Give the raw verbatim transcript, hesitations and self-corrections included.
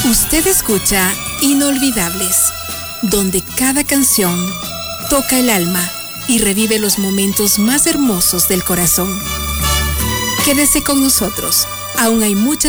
Usted escucha Inolvidables, donde cada canción toca el alma y revive los momentos más hermosos del corazón. Quédese con nosotros, aún hay muchas